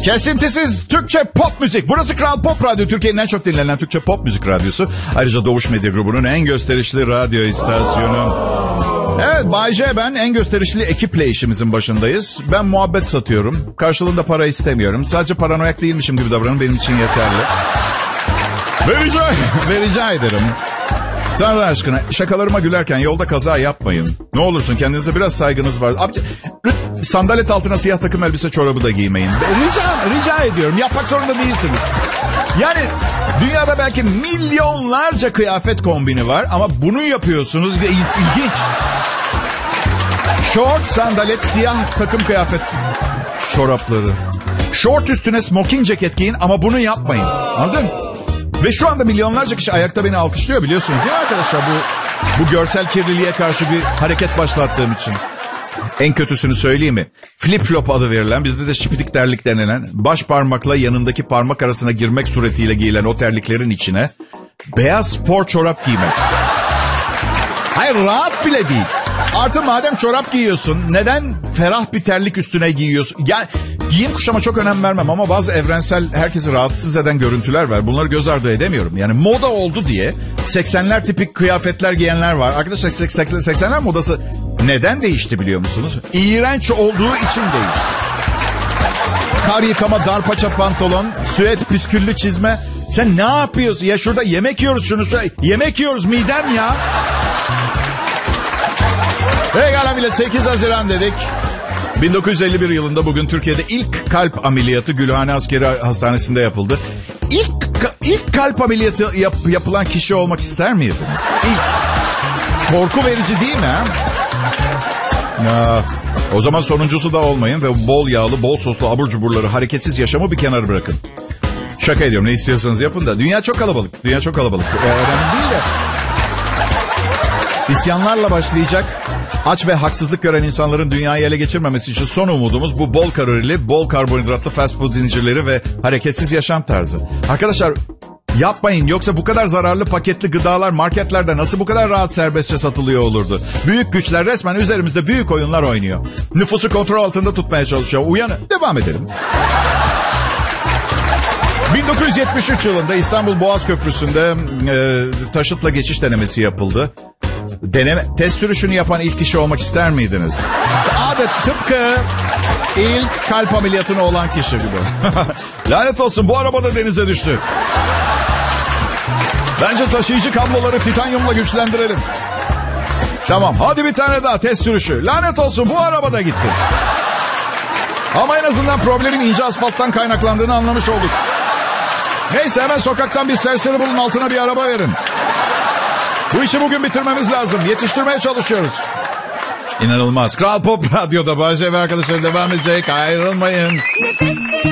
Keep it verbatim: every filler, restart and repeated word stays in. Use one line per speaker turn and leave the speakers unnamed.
Kesintisiz Türkçe pop müzik. Burası Kral Pop Radyo. Türkiye'nin en çok dinlenen Türkçe pop müzik radyosu. Ayrıca Doğuş Medya Grubu'nun en gösterişli radyo istasyonu. Evet, Bay J ben. En gösterişli ekiple işimizin başındayız. Ben muhabbet satıyorum. Karşılığında para istemiyorum. Sadece paranoyak değilmişim gibi davranın, benim için yeterli. Ve rica, ve rica ederim. Tanrı aşkına şakalarıma gülerken yolda kaza yapmayın. Ne olursun, kendinize biraz saygınız var. Abi, sandalet altına siyah takım elbise çorabı da giymeyin. Rica, rica ediyorum. Yapmak zorunda değilsiniz. Yani dünyada belki milyonlarca kıyafet kombini var ama bunu yapıyorsunuz ve il- ilginç. Şort, sandalet, siyah takım kıyafet çorapları. Şort üstüne smoking ceket giyin ama bunu yapmayın. Anladın? Ve şu anda milyonlarca kişi ayakta beni alkışlıyor, biliyorsunuz değil mi arkadaşlar? Bu, bu görsel kirliliğe karşı bir hareket başlattığım için. En kötüsünü söyleyeyim mi? Flip flop adı verilen, bizde de şipidik terlik denilen, baş parmakla yanındaki parmak arasına girmek suretiyle giyilen o terliklerin içine beyaz spor çorap giymek. Hayır, rahat bile değil. Artı madem çorap giyiyorsun, neden ferah bir terlik üstüne giyiyorsun? Yani giyim kuşama çok önem vermem ama bazı evrensel, herkesi rahatsız eden görüntüler var. Bunları göz ardı edemiyorum. Yani moda oldu diye seksenler tipik kıyafetler giyenler var. Arkadaşlar seksenler modası neden değişti biliyor musunuz? İğrenç olduğu için değişti. Kar yıkama, dar paça pantolon, süet püsküllü çizme. Sen ne yapıyorsun? Ya şurada yemek yiyoruz, şunu söyle. Yemek yiyoruz, midem ya. Pekala millet, sekiz Haziran dedik. bin dokuz yüz elli bir yılında bugün Türkiye'de ilk kalp ameliyatı Gülhane Askeri Hastanesi'nde yapıldı. İlk ilk kalp ameliyatı yap, yapılan kişi olmak ister miydiniz? İlk. Korku verici değil mi? Ha? Ya, o zaman sonuncusu da olmayın ve bol yağlı, bol soslu abur cuburları, hareketsiz yaşamı bir kenara bırakın. Şaka ediyorum, ne istiyorsanız yapın da. Dünya çok kalabalık. Dünya çok kalabalık. Ee, önemli değil de. İsyanlarla başlayacak. Aç ve haksızlık gören insanların dünyayı ele geçirmemesi için son umudumuz bu bol kalorili, bol karbonhidratlı fast food zincirleri ve hareketsiz yaşam tarzı. Arkadaşlar yapmayın, yoksa bu kadar zararlı paketli gıdalar marketlerde nasıl bu kadar rahat serbestçe satılıyor olurdu? Büyük güçler resmen üzerimizde büyük oyunlar oynuyor. Nüfusu kontrol altında tutmaya çalışıyor. Uyanın, devam edelim. bin dokuz yüz yetmiş üç yılında İstanbul Boğaz Köprüsü'nde e, taşıtla geçiş denemesi yapıldı. Deneme, test sürüşünü yapan ilk kişi olmak ister miydiniz? Adet tıpkı ilk kalp ameliyatını olan kişi gibi. Lanet olsun, bu araba da denize düştü. Bence taşıyıcı kabloları titanyumla güçlendirelim. Tamam, hadi bir tane daha test sürüşü. Lanet olsun, bu araba da gitti. Ama en azından problemin ince asfalttan kaynaklandığını anlamış olduk. Neyse, hemen sokaktan bir serseri bulun, altına bir araba verin. Bu işi bugün bitirmemiz lazım. Yetiştirmeye çalışıyoruz. İnanılmaz. Kral Pop Radyo'da Bay J ve arkadaşları devam edecek. Ayrılmayın. Nefes